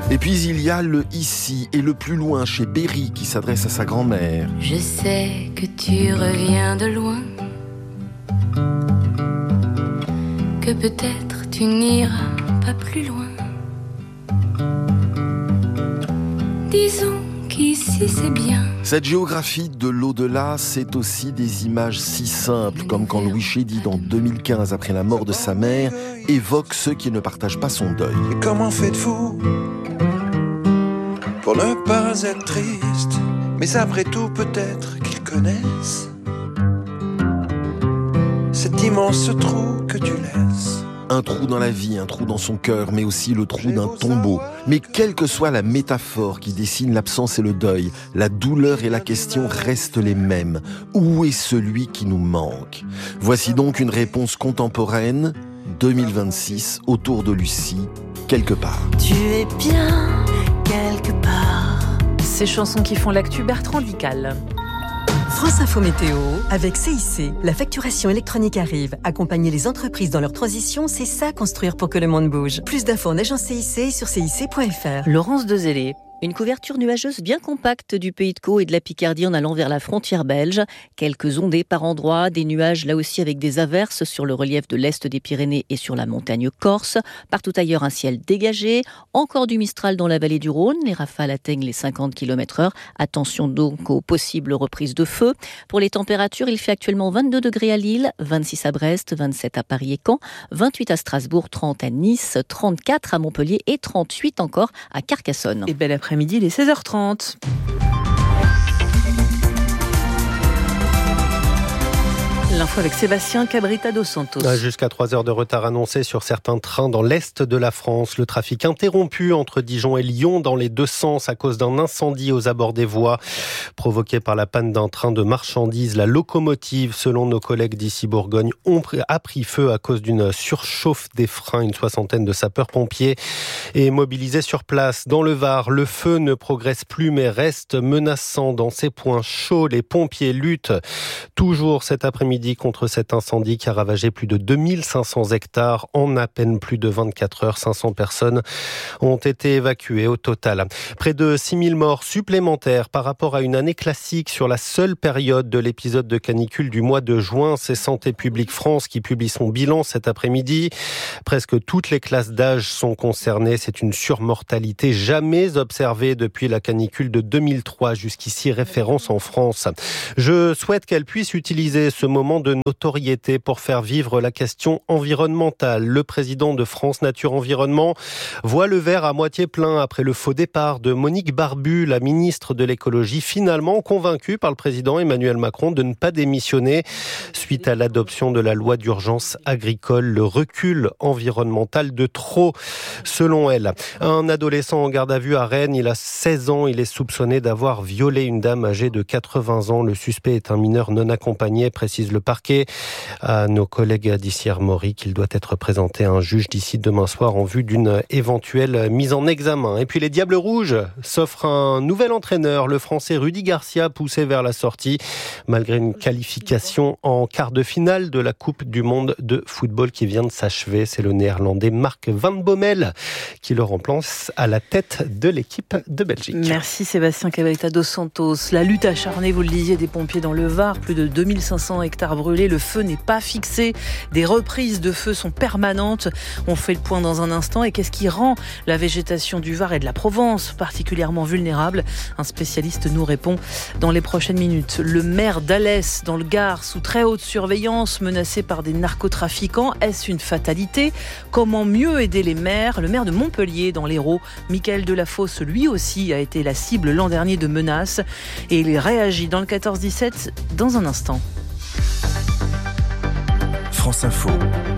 Et puis il y a le ici et le plus loin chez Berry qui s'adresse à sa grand-mère. Je sais que tu reviens de loin, que peut-être tu n'iras pas plus loin. Disons qu'ici c'est bien. Cette géographie de l'au-delà, c'est aussi des images si simples, comme quand Louis Chédid, en 2015, après la mort de sa mère, évoque ceux qui ne partagent pas son deuil. Mais comment faites-vous pour ne pas être triste? Mais après tout, peut-être qu'ils connaissent cet immense trou que tu laisses. Un trou dans la vie, un trou dans son cœur, mais aussi le trou d'un tombeau. Mais quelle que soit la métaphore qui dessine l'absence et le deuil, la douleur et la question restent les mêmes. Où est celui qui nous manque? Voici donc une réponse contemporaine, 2026, autour de Lucie, quelque part. Tu es bien quelque part. Ces chansons qui font l'actu, Bertrand Dical. France Info Météo, avec CIC. La facturation électronique arrive. Accompagner les entreprises dans leur transition, c'est ça construire pour que le monde bouge. Plus d'infos en agence CIC et sur cic.fr. Laurence Dezellé. Une couverture nuageuse bien compacte du Pays de Caux et de la Picardie en allant vers la frontière belge. Quelques ondées par endroits, des nuages là aussi avec des averses sur le relief de l'est des Pyrénées et sur la montagne corse. Partout ailleurs, un ciel dégagé. Encore du Mistral dans la vallée du Rhône. Les rafales atteignent les 50 km/h. Attention donc aux possibles reprises de feu. Pour les températures, il fait actuellement 22 degrés à Lille, 26 à Brest, 27 à Paris et Caen, 28 à Strasbourg, 30 à Nice, 34 à Montpellier et 38 encore à Carcassonne. Et bel après-midi, il est 16h30. L'info avec Sébastien Cabrita dos Santos. Jusqu'à 3 heures de retard annoncé sur certains trains dans l'est de la France. Le trafic interrompu entre Dijon et Lyon dans les deux sens à cause d'un incendie aux abords des voies provoqué par la panne d'un train de marchandises. La locomotive, selon nos collègues d'ici Bourgogne, a pris feu à cause d'une surchauffe des freins. Une soixantaine de sapeurs-pompiers est mobilisée sur place. Dans le Var, le feu ne progresse plus mais reste menaçant dans ces points chauds. Les pompiers luttent toujours cet après-midi contre cet incendie qui a ravagé plus de 2500 hectares en à peine plus de 24 heures. 500 personnes ont été évacuées au total. Près de 6000 morts supplémentaires par rapport à une année classique sur la seule période de l'épisode de canicule du mois de juin. C'est Santé publique France qui publie son bilan cet après-midi. Presque toutes les classes d'âge sont concernées. C'est une surmortalité jamais observée depuis la canicule de 2003, jusqu'ici référence en France. Je souhaite qu'elle puisse utiliser ce moment de notoriété pour faire vivre la question environnementale. Le président de France Nature Environnement voit le verre à moitié plein après le faux départ de Monique Barbu, la ministre de l'écologie, finalement convaincue par le président Emmanuel Macron de ne pas démissionner suite à l'adoption de la loi d'urgence agricole. Le recul environnemental de trop, selon elle. Un adolescent en garde à vue à Rennes, il a 16 ans, il est soupçonné d'avoir violé une dame âgée de 80 ans. Le suspect est un mineur non accompagné, précise le parquet à nos collègues d'ici Armorique qu'il doit être présenté à un juge d'ici demain soir en vue d'une éventuelle mise en examen. Et puis les Diables Rouges s'offrent un nouvel entraîneur, le Français Rudy Garcia, poussé vers la sortie malgré une qualification en quart de finale de la Coupe du Monde de football qui vient de s'achever. C'est le Néerlandais Mark Van Bommel qui le remplace à la tête de l'équipe de Belgique. Merci Sébastien Cabrita dos Santos. La lutte acharnée, vous le disiez, des pompiers dans le Var, plus de 2500 hectares brûlés, le feu n'est pas fixé, des reprises de feu sont permanentes. On fait le point dans un instant. Et qu'est-ce qui rend la végétation du Var et de la Provence particulièrement vulnérable? Un spécialiste nous répond dans les prochaines minutes. Le maire d'Alès, dans le Gard, sous très haute surveillance, menacé par des narcotrafiquants. Est-ce une fatalité? Comment mieux aider les maires? Le maire de Montpellier, dans l'Hérault, Michael Delafosse, lui aussi a été la cible l'an dernier de menaces. Et il réagit dans le 14-17 dans un instant. France Info.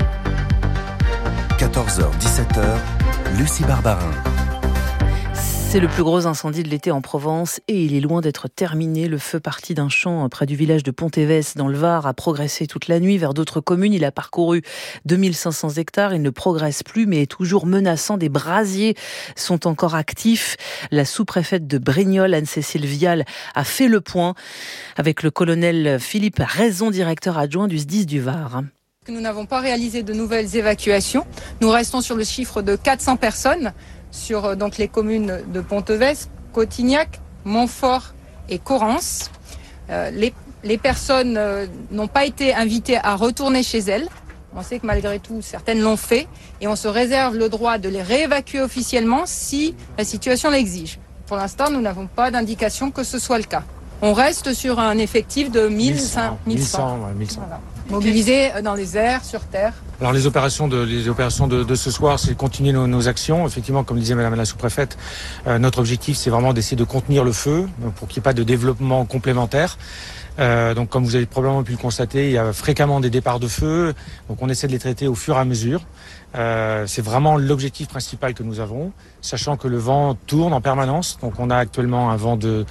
14h-17h, Lucie Barbarin. C'est le plus gros incendie de l'été en Provence et il est loin d'être terminé. Le feu parti d'un champ près du village de Pontévès dans le Var a progressé toute la nuit vers d'autres communes. Il a parcouru 2500 hectares. Il ne progresse plus mais est toujours menaçant. Des brasiers sont encore actifs. La sous-préfète de Brignoles, Anne-Cécile Vial, a fait le point avec le colonel Philippe Raison, directeur adjoint du SDIS du Var. Nous n'avons pas réalisé de nouvelles évacuations. Nous restons sur le chiffre de 400 personnes. sur donc les communes de Pontevès, Cotignac, Montfort et Correns. Les personnes n'ont pas été invitées à retourner chez elles. On sait que malgré tout, certaines l'ont fait et on se réserve le droit de les réévacuer officiellement si la situation l'exige. Pour l'instant, nous n'avons pas d'indication que ce soit le cas. On reste sur un effectif de 1100. Voilà. Mobilisés dans les airs, sur terre. Alors les opérations de ce soir, c'est continuer nos actions. Effectivement, comme disait Madame la sous-préfète, notre objectif, c'est vraiment d'essayer de contenir le feu pour qu'il n'y ait pas de développement complémentaire. Donc comme vous avez probablement pu le constater, il y a fréquemment des départs de feu. Donc on essaie de les traiter au fur et à mesure. C'est vraiment l'objectif principal que nous avons, sachant que le vent tourne en permanence. Donc on a actuellement un vent de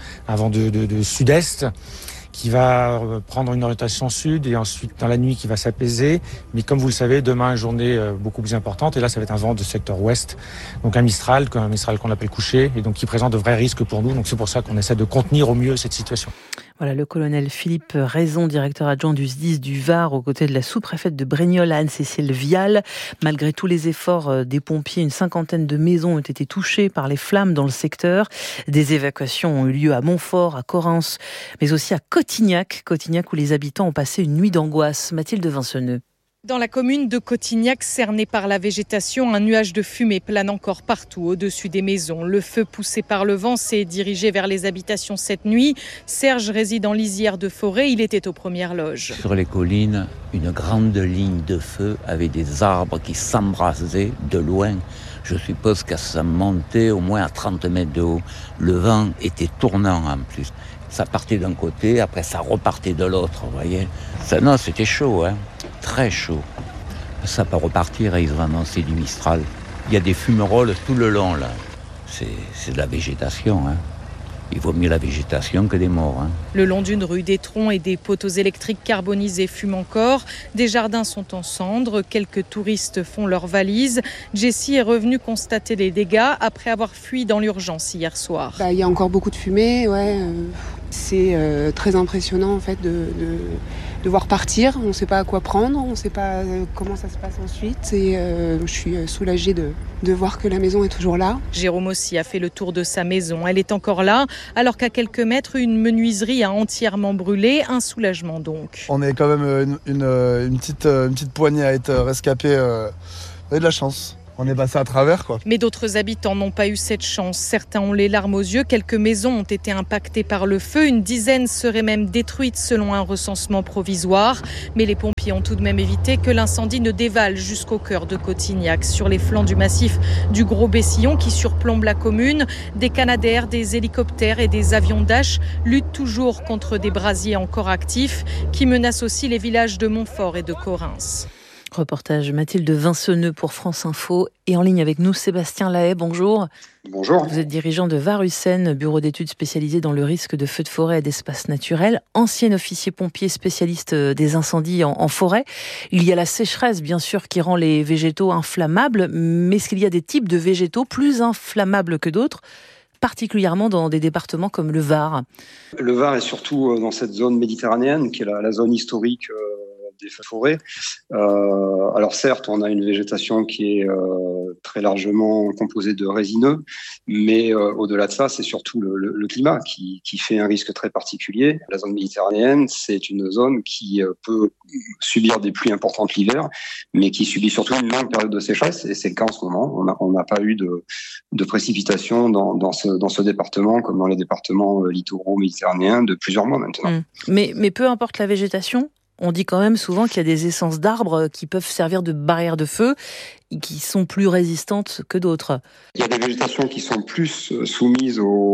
sud-est qui va prendre une orientation sud et ensuite dans la nuit qui va s'apaiser. Mais comme vous le savez, demain, journée beaucoup plus importante. Et là, ça va être un vent de secteur ouest. Donc un Mistral qu'on appelle couché et donc qui présente de vrais risques pour nous. Donc c'est pour ça qu'on essaie de contenir au mieux cette situation. Voilà, le colonel Philippe Raison, directeur adjoint du SDIS du Var, aux côtés de la sous-préfète de Brignoles, Anne-Cécile Vial. Malgré tous les efforts des pompiers, une cinquantaine de maisons ont été touchées par les flammes dans le secteur. Des évacuations ont eu lieu à Montfort, à Correns, mais aussi à Cotignac où les habitants ont passé une nuit d'angoisse. Mathilde Vinceneux. Dans la commune de Cotignac, cernée par la végétation, un nuage de fumée plane encore partout au-dessus des maisons. Le feu poussé par le vent s'est dirigé vers les habitations cette nuit. Serge réside en lisière de forêt, il était aux premières loges. Sur les collines, une grande ligne de feu avec des arbres qui s'embrasaient de loin. Je suppose qu'à ça montait au moins à 30 mètres de haut. Le vent était tournant en plus. Ça partait d'un côté, après ça repartait de l'autre, vous voyez. Non, c'était chaud, hein. Très chaud. Ça peut repartir et ils ont annoncé du Mistral. Il y a des fumerolles tout le long, là. C'est de la végétation, hein. Il vaut mieux la végétation que des morts. Hein. Le long d'une rue, des troncs et des poteaux électriques carbonisés fument encore. Des jardins sont en cendres. Quelques touristes font leurs valises. Jessie est revenue constater les dégâts après avoir fui dans l'urgence hier soir. Il y a encore beaucoup de fumée, ouais. C'est très impressionnant en fait de voir partir. On ne sait pas à quoi prendre, on ne sait pas comment ça se passe ensuite. Et je suis soulagée de voir que la maison est toujours là. Jérôme aussi a fait le tour de sa maison. Elle est encore là, alors qu'à quelques mètres, une menuiserie a entièrement brûlé. Un soulagement donc. On est quand même une petite poignée à être rescapés. On a de la chance. On est passé à travers, quoi. Mais d'autres habitants n'ont pas eu cette chance. Certains ont les larmes aux yeux. Quelques maisons ont été impactées par le feu. Une dizaine seraient même détruites selon un recensement provisoire. Mais les pompiers ont tout de même évité que l'incendie ne dévale jusqu'au cœur de Cotignac. Sur les flancs du massif du Gros Bessillon qui surplombe la commune, des Canadair, des hélicoptères et des avions Dash luttent toujours contre des brasiers encore actifs qui menacent aussi les villages de Montfort et de Correns. Reportage Mathilde Vinceneux pour France Info. Et en ligne avec nous, Sébastien Lahaye, bonjour. Bonjour. Vous êtes dirigeant de Var-Hussein, bureau d'études spécialisé dans le risque de feux de forêt et d'espaces naturels, ancien officier pompier spécialiste des incendies en forêt. Il y a la sécheresse, bien sûr, qui rend les végétaux inflammables, mais est-ce qu'il y a des types de végétaux plus inflammables que d'autres, particulièrement dans des départements comme le Var? Le Var est surtout dans cette zone méditerranéenne, qui est la zone historique des feux de forêt. Alors certes, on a une végétation qui est très largement composée de résineux, mais au-delà de ça, c'est surtout le climat qui fait un risque très particulier. La zone méditerranéenne, c'est une zone qui peut subir des pluies importantes l'hiver, mais qui subit surtout une longue période de sécheresse, et c'est le cas en ce moment. On n'a pas eu de précipitations dans ce département, comme dans les départements littoraux méditerranéens, de plusieurs mois maintenant. Mais peu importe la végétation, on dit quand même souvent qu'il y a des essences d'arbres qui peuvent servir de barrière de feu et qui sont plus résistantes que d'autres. Il y a des végétations qui sont plus soumises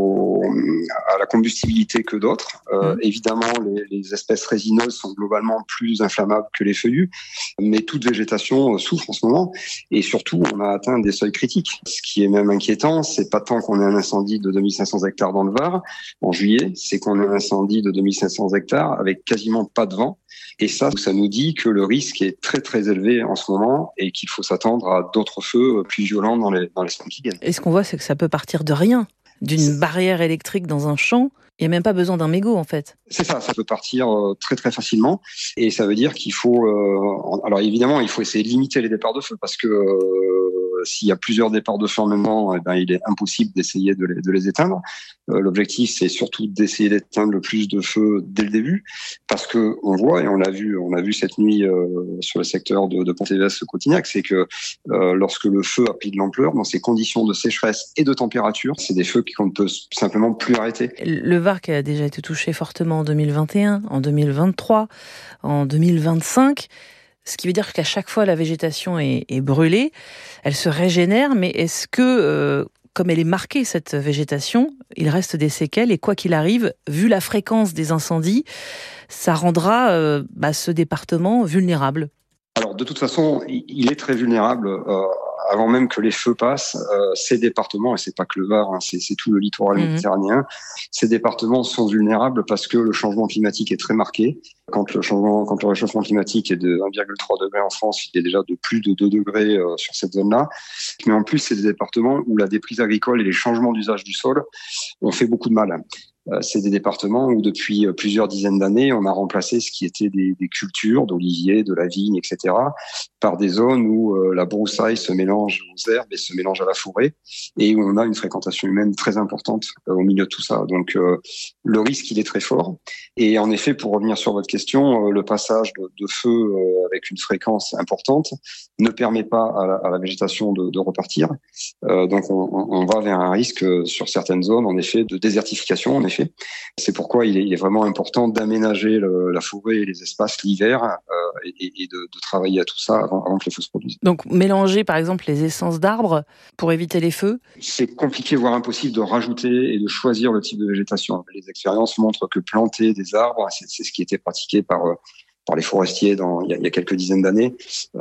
à la combustibilité que d'autres. Évidemment, les espèces résineuses sont globalement plus inflammables que les feuillus, mais toute végétation souffre en ce moment. Et surtout, on a atteint des seuils critiques. Ce qui est même inquiétant, c'est pas tant qu'on ait un incendie de 2500 hectares dans le Var en juillet, c'est qu'on ait un incendie de 2500 hectares avec quasiment pas de vent. Et ça nous dit que le risque est très très élevé en ce moment et qu'il faut s'attendre à d'autres feux plus violents dans les semaines qui viennent. Et ce qu'on voit, c'est que ça peut partir de rien, d'une barrière électrique dans un champ. Il n'y a même pas besoin d'un mégot, en fait. C'est ça peut partir très très facilement. Et ça veut dire qu'il faut... alors évidemment, il faut essayer de limiter les départs de feu parce que s'il y a plusieurs départs de feu en même temps, il est impossible d'essayer de les éteindre. L'objectif, c'est surtout d'essayer d'éteindre le plus de feux dès le début, parce que on voit, et on l'a vu cette nuit sur le secteur de Pontévès-Cotignac, c'est que lorsque le feu a pris de l'ampleur, dans ces conditions de sécheresse et de température, c'est des feux qu'on ne peut simplement plus arrêter. Le Var qui a déjà été touché fortement en 2021, en 2023, en 2025, ce qui veut dire qu'à chaque fois la végétation est brûlée, elle se régénère, mais est-ce que, comme elle est marquée cette végétation, il reste des séquelles et quoi qu'il arrive, vu la fréquence des incendies, ça rendra ce département vulnérable? Alors de toute façon, il est très vulnérable. Avant même que les feux passent, ces départements, et c'est pas que le Var, c'est tout le littoral méditerranéen, ces départements sont vulnérables parce que le changement climatique est très marqué. Quand le réchauffement climatique est de 1,3 degré en France, il est déjà de plus de 2 degrés sur cette zone-là. Mais en plus, c'est des départements où la déprise agricole et les changements d'usage du sol ont fait beaucoup de mal. C'est des départements où depuis plusieurs dizaines d'années, on a remplacé ce qui était des cultures d'oliviers, de la vigne, etc., par des zones où la broussaille se mélange aux herbes et se mélange à la forêt, et où on a une fréquentation humaine très importante au milieu de tout ça. Donc le risque, il est très fort. Et en effet, pour revenir sur votre question, le passage de feu avec une fréquence importante ne permet pas à la végétation de repartir. Donc on va vers un risque sur certaines zones, en effet, de désertification, en effet. C'est pourquoi il est vraiment important d'aménager la forêt et les espaces l'hiver et de travailler à tout ça avant que les feux se produisent. Donc mélanger par exemple les essences d'arbres pour éviter les feux? C'est compliqué, voire impossible de rajouter et de choisir le type de végétation. Les expériences montrent que planter des arbres, c'est ce qui était pratiqué par les forestiers il y a quelques dizaines d'années.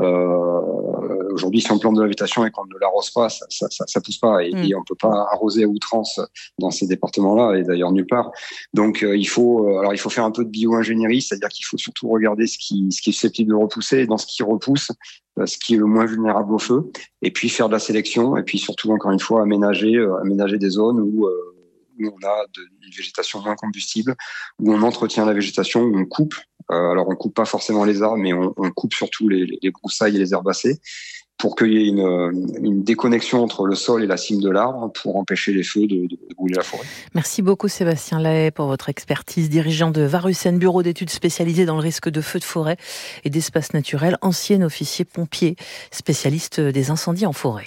Aujourd'hui, si on plante de la végétation et qu'on ne l'arrose pas, ça pousse pas. Et on peut pas arroser à outrance dans ces départements-là, et d'ailleurs nulle part. Donc, il faut faire un peu de bio-ingénierie, c'est-à-dire qu'il faut surtout regarder ce qui est susceptible de repousser, et dans ce qui repousse, ce qui est le moins vulnérable au feu, et puis faire de la sélection, et puis surtout, encore une fois, aménager des zones où on a une végétation moins combustible, où on entretient la végétation, où on coupe. Alors on coupe pas forcément les arbres, mais on coupe surtout les broussailles et les herbacées pour qu'il y ait une déconnexion entre le sol et la cime de l'arbre pour empêcher les feux de brûler la forêt. Merci beaucoup Sébastien Lahaye pour votre expertise, dirigeant de Varucène, bureau d'études spécialisé dans le risque de feux de forêt et d'espaces naturels, ancien officier pompier, spécialiste des incendies en forêt.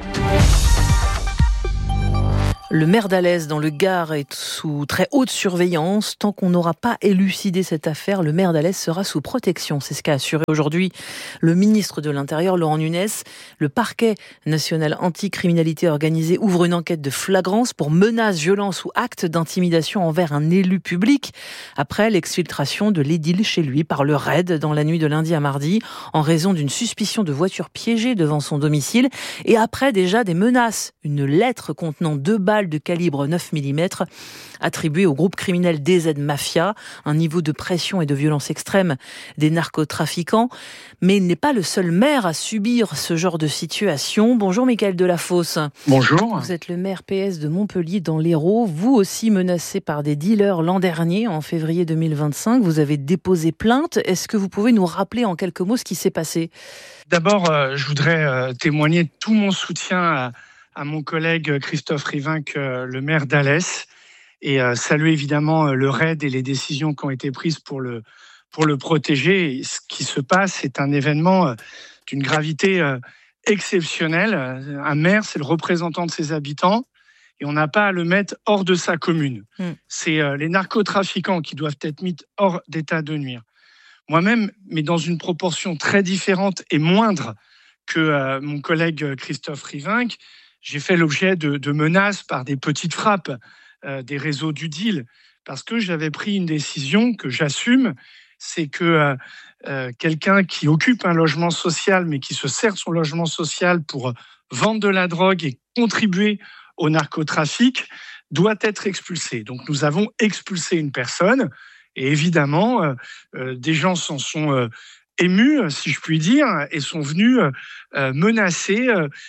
Le maire d'Alès, dans le Gard, est sous très haute surveillance. Tant qu'on n'aura pas élucidé cette affaire, le maire d'Alès sera sous protection. C'est ce qu'a assuré aujourd'hui le ministre de l'Intérieur, Laurent Nunez. Le parquet national anticriminalité organisée ouvre une enquête de flagrance pour menaces, violences ou actes d'intimidation envers un élu public après l'exfiltration de l'édile chez lui par le RAID dans la nuit de lundi à mardi en raison d'une suspicion de voiture piégée devant son domicile et après déjà des menaces. Une lettre contenant 2 balles de calibre 9 mm attribuée au groupe criminel DZ Mafia, un niveau de pression et de violence extrême des narcotrafiquants. Mais il n'est pas le seul maire à subir ce genre de situation. Bonjour Mickaël Delafosse. Bonjour. Vous êtes le maire PS de Montpellier dans l'Hérault, vous aussi menacé par des dealers l'an dernier, en février 2025. Vous avez déposé plainte. Est-ce que vous pouvez nous rappeler en quelques mots ce qui s'est passé ? D'abord, je voudrais témoigner de tout mon soutien à mon collègue Christophe Rivinc, le maire d'Alès, et saluer évidemment le RAID et les décisions qui ont été prises pour le protéger. Et ce qui se passe, c'est un événement d'une gravité exceptionnelle. Un maire, c'est le représentant de ses habitants, et on n'a pas à le mettre hors de sa commune. C'est les narcotrafiquants qui doivent être mis hors d'état de nuire. Moi-même, mais dans une proportion très différente et moindre que mon collègue Christophe Rivinc, j'ai fait l'objet de menaces par des petites frappes des réseaux du deal, parce que j'avais pris une décision que j'assume, c'est que quelqu'un qui occupe un logement social, mais qui se sert de son logement social pour vendre de la drogue et contribuer au narcotrafic, doit être expulsé. Donc nous avons expulsé une personne, et évidemment, des gens s'en sont émus, si je puis dire, et sont venus menacer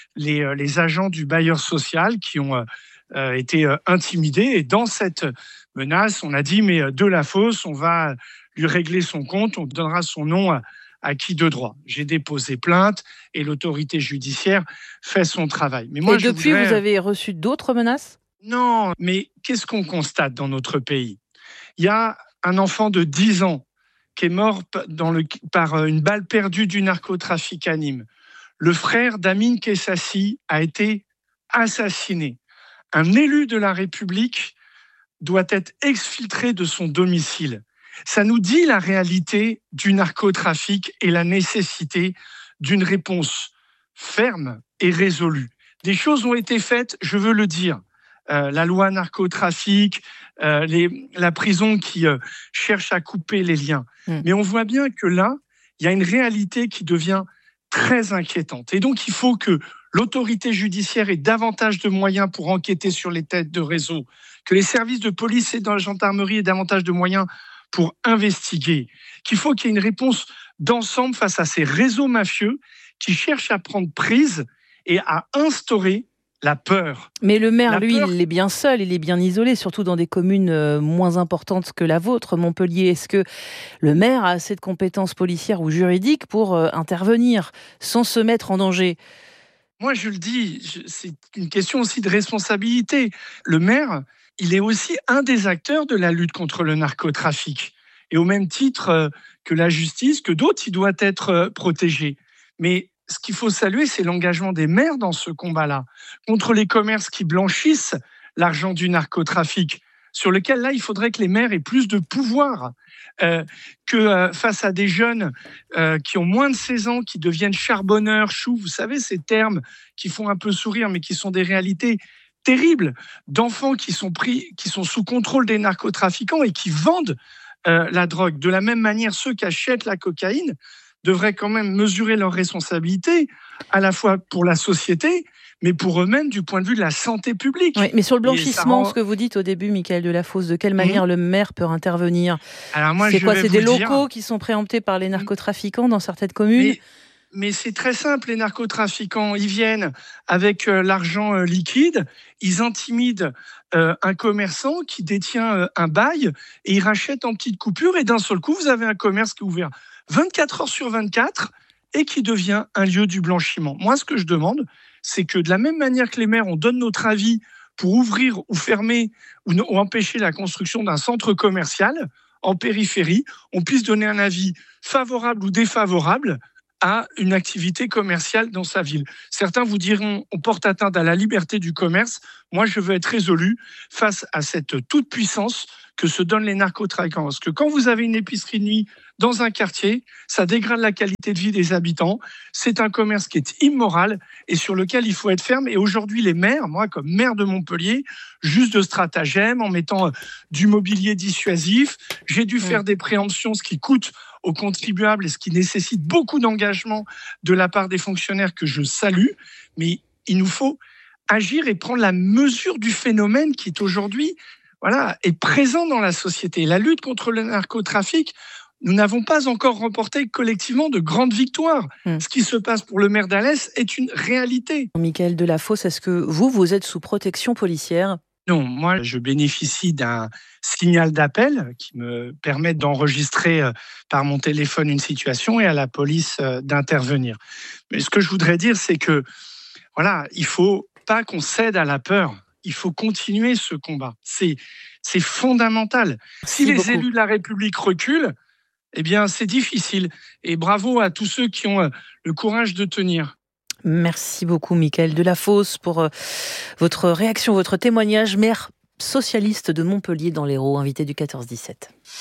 les agents du bailleur social qui ont été intimidés. Et dans cette menace, on a dit, mais Delafosse, on va lui régler son compte, on donnera son nom acquis de droit. J'ai déposé plainte et l'autorité judiciaire fait son travail. Mais moi, et depuis, vous avez reçu d'autres menaces ? Non, mais qu'est-ce qu'on constate dans notre pays ? Il y a un enfant de 10 ans qui est mort par une balle perdue du narcotrafic à Nîmes. Le frère d'Amine Kessassi a été assassiné. Un élu de la République doit être exfiltré de son domicile. Ça nous dit la réalité du narcotrafic et la nécessité d'une réponse ferme et résolue. Des choses ont été faites, je veux le dire. La loi narcotrafic, la prison qui cherche à couper les liens. Mais on voit bien que là, il y a une réalité qui devient très inquiétante. Et donc, il faut que l'autorité judiciaire ait davantage de moyens pour enquêter sur les têtes de réseau, que les services de police et de la gendarmerie aient davantage de moyens pour investiguer, qu'il faut qu'il y ait une réponse d'ensemble face à ces réseaux mafieux qui cherchent à prendre prise et à instaurer la peur. Mais le maire, lui, il est bien seul, il est bien isolé, surtout dans des communes moins importantes que la vôtre, Montpellier. Est-ce que le maire a assez de compétences policières ou juridiques pour intervenir sans se mettre en danger ? Moi, je le dis, c'est une question aussi de responsabilité. Le maire, il est aussi un des acteurs de la lutte contre le narcotrafic. Et au même titre que la justice, que d'autres, il doit être protégé. Mais ce qu'il faut saluer, c'est l'engagement des maires dans ce combat-là, contre les commerces qui blanchissent l'argent du narcotrafic, sur lequel, là, il faudrait que les maires aient plus de pouvoir que face à des jeunes qui ont moins de 16 ans, qui deviennent charbonneurs, choux, vous savez, ces termes qui font un peu sourire, mais qui sont des réalités terribles, d'enfants qui sont sous contrôle des narcotrafiquants et qui vendent la drogue. De la même manière, ceux qui achètent la cocaïne devraient quand même mesurer leurs responsabilités, à la fois pour la société, mais pour eux-mêmes du point de vue de la santé publique. Oui, mais sur le blanchissement, ce que vous dites au début, Mickaël Delafosse, de quelle manière le maire peut intervenir ? Alors moi, c'est quoi ? C'est des locaux qui sont préemptés par les narcotrafiquants dans certaines communes ? Mais c'est très simple, les narcotrafiquants, ils viennent avec l'argent liquide, ils intimident un commerçant qui détient un bail et ils rachètent en petites coupures et d'un seul coup, vous avez un commerce qui est ouvert 24 heures sur 24 et qui devient un lieu du blanchiment. Moi, ce que je demande, c'est que de la même manière que les maires, on donne notre avis pour ouvrir ou fermer ou empêcher la construction d'un centre commercial en périphérie, on puisse donner un avis favorable ou défavorable à une activité commerciale dans sa ville. Certains vous diront on porte atteinte à la liberté du commerce. Moi, je veux être résolu face à cette toute-puissance que se donnent les narcotrafiquants. Parce que quand vous avez une épicerie de nuit dans un quartier, ça dégrade la qualité de vie des habitants. C'est un commerce qui est immoral et sur lequel il faut être ferme. Et aujourd'hui, les maires, moi, comme maire de Montpellier, juste de stratagèmes, en mettant du mobilier dissuasif, j'ai dû faire des préemptions, ce qui coûte aux contribuables et ce qui nécessite beaucoup d'engagement de la part des fonctionnaires que je salue. Mais il nous faut agir et prendre la mesure du phénomène qui est aujourd'hui est présent dans la société. La lutte contre le narcotrafic, nous n'avons pas encore remporté collectivement de grandes victoires. Ce qui se passe pour le maire d'Alès est une réalité. Mickaël Delafosse, est-ce que vous êtes sous protection policière ? Non, moi, je bénéficie d'un signal d'appel qui me permet d'enregistrer par mon téléphone une situation et à la police d'intervenir. Mais ce que je voudrais dire, c'est que, il faut pas qu'on cède à la peur. Il faut continuer ce combat. C'est fondamental. Si les élus de la République reculent, eh bien, c'est difficile. Et bravo à tous ceux qui ont le courage de tenir. Merci beaucoup, Mickaël Delafosse, pour votre réaction, votre témoignage. Maire socialiste de Montpellier dans l'Hérault, invité du 14-17.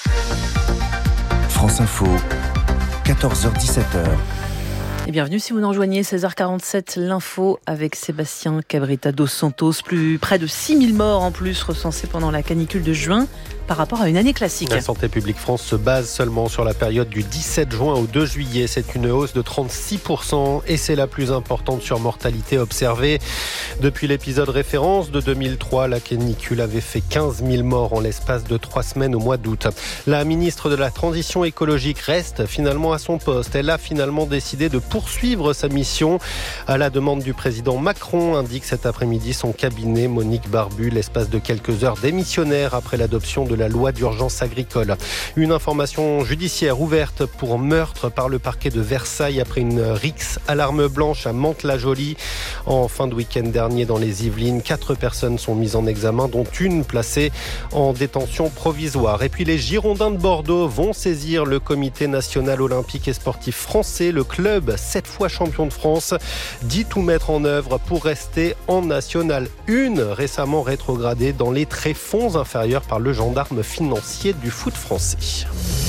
France Info, 14h-17h. Et bienvenue si vous nous rejoignez, 16h47, l'info avec Sébastien Cabrita dos Santos. Près de 6000 morts en plus recensés pendant la canicule de juin par rapport à une année classique. La Santé publique France se base seulement sur la période du 17 juin au 2 juillet. C'est une hausse de 36% et c'est la plus importante surmortalité observée. Depuis l'épisode référence de 2003, la canicule avait fait 15 000 morts en l'espace de 3 semaines au mois d'août. La ministre de la Transition écologique reste finalement à son poste. Elle a finalement décidé de poursuivre sa mission à la demande du président Macron, indique cet après-midi son cabinet. Monique Barbu, l'espace de quelques heures démissionnaire après l'adoption de la loi d'urgence agricole. Une information judiciaire ouverte pour meurtre par le parquet de Versailles après une rixe à l'arme blanche à Mantes-la-Jolie. En fin de week-end dernier dans les Yvelines, 4 personnes sont mises en examen, dont une placée en détention provisoire. Et puis les Girondins de Bordeaux vont saisir le comité national olympique et sportif français. Le club, 7 fois champion de France, dit tout mettre en œuvre pour rester en National 1, récemment rétrogradé dans les tréfonds inférieurs par le gendarme financier du foot français.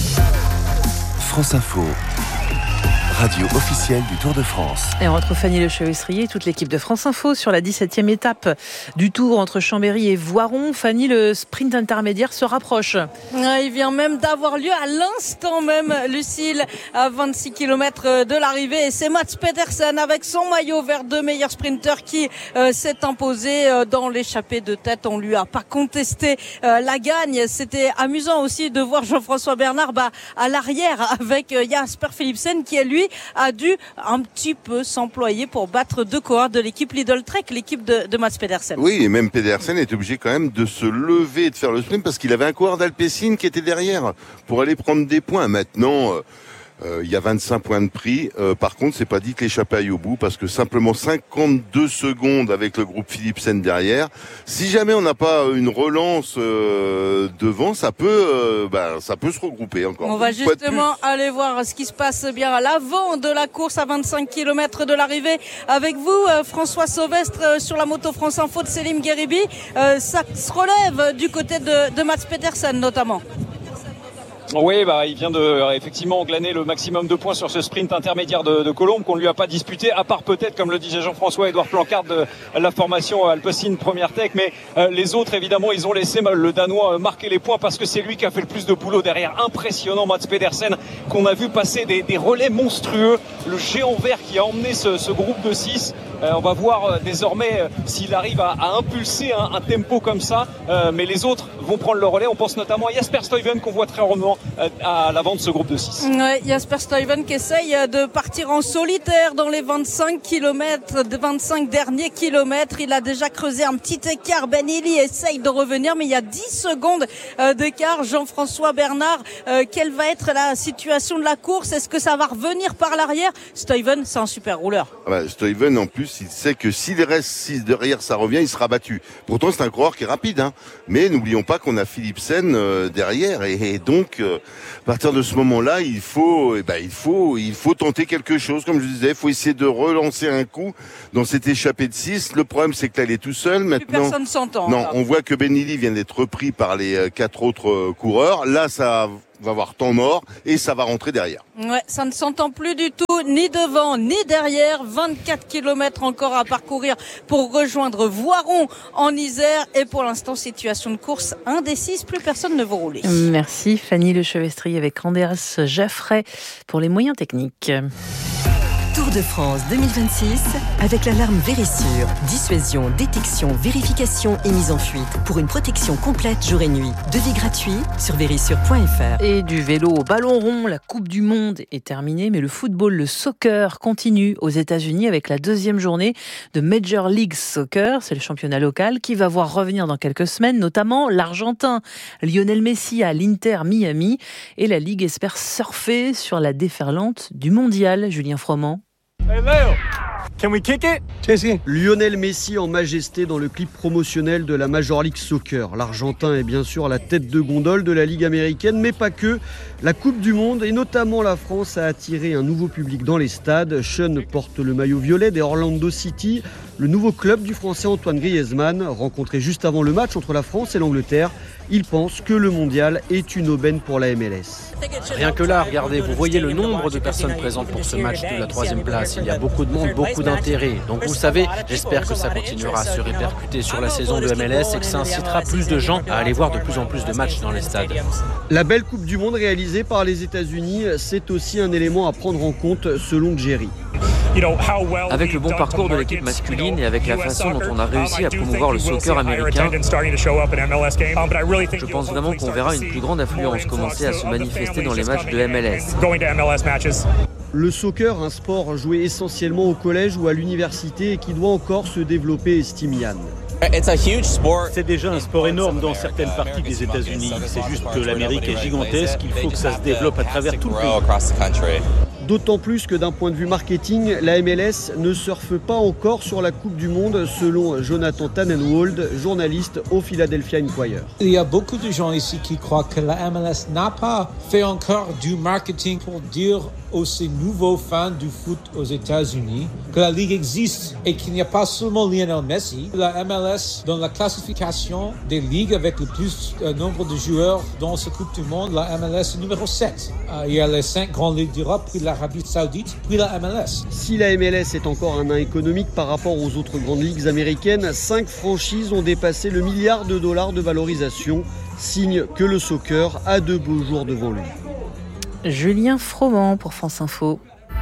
France Info, radio officielle du Tour de France. Et on retrouve Fanny Le Chevestrier et toute l'équipe de France Info sur la 17e étape du Tour entre Chambéry et Voiron. Fanny, le sprint intermédiaire se rapproche. Il vient même d'avoir lieu à l'instant même, Lucille, à 26 km de l'arrivée. Et c'est Mats Pedersen avec son maillot vert, 2 meilleurs sprinteurs qui s'est imposé dans l'échappée de tête. On lui a pas contesté la gagne. C'était amusant aussi de voir Jean-François Bernard à l'arrière avec Jasper Philipsen qui est lui a dû un petit peu s'employer pour battre 2 coureurs de l'équipe Lidl Trek, l'équipe de Mats Pedersen. Oui, et même Pedersen est obligé quand même de se lever et de faire le sprint parce qu'il avait un coureur d'Alpecin qui était derrière pour aller prendre des points. Maintenant, il y a 25 points de prix. Par contre, c'est pas dit que l'échappée aille au bout parce que simplement 52 secondes avec le groupe Philipsen derrière. Si jamais on n'a pas une relance devant, ça peut se regrouper encore. On va justement aller voir ce qui se passe bien à l'avant de la course à 25 km de l'arrivée avec vous, François Sauvestre, sur la moto France Info de Selim Gueribi. Ça se relève du côté de Mats Pedersen notamment. Oui, il vient de effectivement glaner le maximum de points sur ce sprint intermédiaire de Colombes qu'on ne lui a pas disputé, à part peut-être, comme le disait Jean-François, Édouard Plancard de la formation Alpecin Première Tech. Mais les autres, évidemment, ils ont laissé le Danois marquer les points parce que c'est lui qui a fait le plus de boulot derrière. Impressionnant, Mats Pedersen, qu'on a vu passer des relais monstrueux. Le géant vert qui a emmené ce groupe de 6. On va voir désormais s'il arrive à impulser un tempo comme ça. Mais les autres vont prendre le relais. On pense notamment à Jasper Stuyven qu'on voit très rondement à l'avant de ce groupe de 6. Ouais, Jasper Stuyven qui essaye de partir en solitaire dans les 25 derniers kilomètres. Il a déjà creusé un petit écart. Ben Illy essaye de revenir, mais il y a 10 secondes d'écart. Jean-François Bernard, quelle va être la situation de la course? Est-ce que ça va revenir par l'arrière? Stuyven, c'est un super rouleur. Stuyven, en plus, il sait que s'il reste 6 derrière, ça revient, il sera battu. Pourtant, c'est un coureur qui est rapide, mais n'oublions pas qu'on a Philipsen derrière, et donc à partir de ce moment-là, il faut tenter quelque chose. Comme je disais, il faut essayer de relancer un coup dans cette échappée de 6. Le problème, c'est que là, il est tout seul. Maintenant, plus personne s'entend. Non, on voit que Ben Illy vient d'être repris par les 4 autres coureurs. Là, ça va avoir temps mort et ça va rentrer derrière. Ouais, ça ne s'entend plus du tout, ni devant, ni derrière. 24 km encore à parcourir pour rejoindre Voiron en Isère. Et pour l'instant, situation de course indécise, plus personne ne veut rouler. Merci Fanny Le Chevestrier avec Andreas Jaffray pour les moyens techniques. Tour de France 2026 avec l'alarme Vérissure. Dissuasion, détection, vérification et mise en fuite. Pour une protection complète jour et nuit. Devis gratuit sur vérissure.fr. Et du vélo au ballon rond, la Coupe du Monde est terminée, mais le football, le soccer continue aux États-Unis avec la 2e journée de Major League Soccer. C'est le championnat local qui va voir revenir dans quelques semaines, notamment l'Argentin Lionel Messi à l'Inter Miami. Et la Ligue espère surfer sur la déferlante du mondial. Julien Froment. Hey Leo, can we kick it? Lionel Messi en majesté dans le clip promotionnel de la Major League Soccer. L'Argentin est bien sûr à la tête de gondole de la Ligue américaine, mais pas que. La Coupe du Monde et notamment la France a attiré un nouveau public dans les stades. Sean porte le maillot violet des Orlando City, le nouveau club du Français Antoine Griezmann, rencontré juste avant le match entre la France et l'Angleterre. Il pense que le mondial est une aubaine pour la MLS. Rien que là, regardez, vous voyez le nombre de personnes présentes pour ce match de la 3e place. Il y a beaucoup de monde, beaucoup d'intérêt. Donc vous savez, j'espère que ça continuera à se répercuter sur la saison de MLS et que ça incitera plus de gens à aller voir de plus en plus de matchs dans les stades. La belle Coupe du Monde réalisée par les États-Unis, c'est aussi un élément à prendre en compte selon Jerry. Avec le bon parcours de l'équipe masculine et avec la façon dont on a réussi à promouvoir le soccer américain, je pense vraiment qu'on verra une plus grande affluence commencer à se manifester dans les matchs de MLS. Le soccer, un sport joué essentiellement au collège ou à l'université et qui doit encore se développer, estime Yann. C'est déjà un sport énorme dans certaines parties des États-Unis. C'est juste que l'Amérique est gigantesque, il faut que ça se développe à travers tout le pays. D'autant plus que d'un point de vue marketing, la MLS ne surfe pas encore sur la Coupe du Monde, selon Jonathan Tannenwald, journaliste au Philadelphia Inquirer. Il y a beaucoup de gens ici qui croient que la MLS n'a pas fait encore du marketing pour dire aux ces nouveaux fans du foot aux États-Unis que la Ligue existe et qu'il n'y a pas seulement Lionel Messi. La MLS, dans la classification des ligues avec le plus nombre de joueurs dans cette Coupe du Monde, la MLS est numéro 7. Il y a les 5 grandes ligues d'Europe, puis l'Arabie Saoudite, puis la MLS. Si la MLS est encore un nain économique par rapport aux autres grandes ligues américaines, 5 franchises ont dépassé le $1 milliard de valorisation, signe que le soccer a de beaux jours devant lui. Julien Froment pour France Info.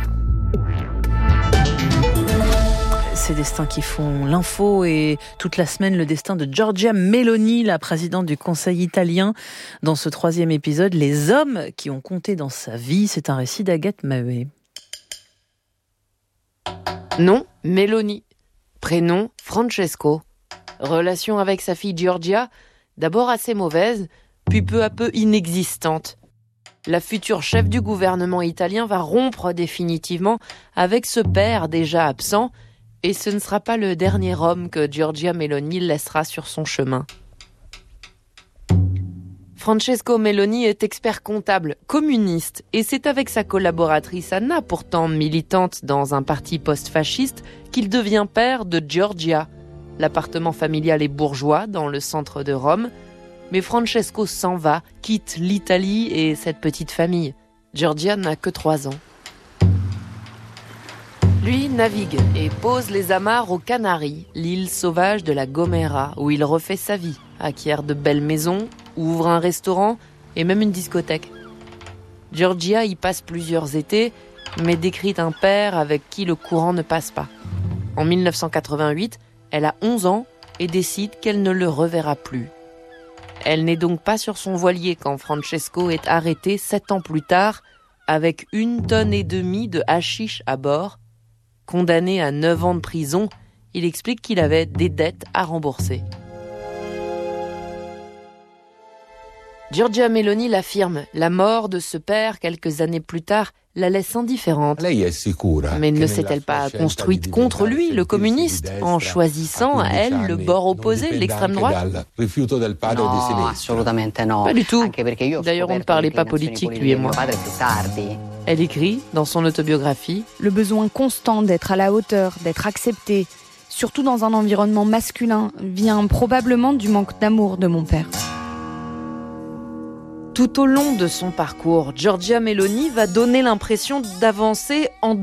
Ces destins qui font l'info et toute la semaine le destin de Giorgia Meloni, la présidente du Conseil italien. Dans ce 3e épisode, les hommes qui ont compté dans sa vie, c'est un récit d'Agathe Maheuet. Nom, Meloni. Prénom, Francesco. Relation avec sa fille Giorgia, d'abord assez mauvaise, puis peu à peu inexistante. La future chef du gouvernement italien va rompre définitivement avec ce père déjà absent, et ce ne sera pas le dernier homme que Giorgia Meloni laissera sur son chemin. Francesco Meloni est expert comptable, communiste, et c'est avec sa collaboratrice Anna, pourtant militante dans un parti post-fasciste, qu'il devient père de Giorgia. L'appartement familial est bourgeois dans le centre de Rome, mais Francesco s'en va, quitte l'Italie et cette petite famille. Giorgia n'a que 3 ans. Lui navigue et pose les amarres aux Canaries, l'île sauvage de la Gomera, où il refait sa vie, acquiert de belles maisons, ouvre un restaurant et même une discothèque. Giorgia y passe plusieurs étés, mais décrit un père avec qui le courant ne passe pas. En 1988, elle a 11 ans et décide qu'elle ne le reverra plus. Elle n'est donc pas sur son voilier quand Francesco est arrêté 7 ans plus tard avec 1,5 tonne de hashish à bord. Condamné à 9 ans de prison, il explique qu'il avait des dettes à rembourser. Giorgia Meloni l'affirme, la mort de ce père quelques années plus tard la laisse indifférente. Mais ne s'est-elle pas construite contre lui, le communiste, en choisissant, elle, le bord opposé, l'extrême droite? Pas du tout. D'ailleurs, on ne parlait pas politique, lui et moi. Elle écrit, dans son autobiographie, « Le besoin constant d'être à la hauteur, d'être accepté, surtout dans un environnement masculin, vient probablement du manque d'amour de mon père. » Tout au long de son parcours, Giorgia Meloni va donner l'impression d'avancer en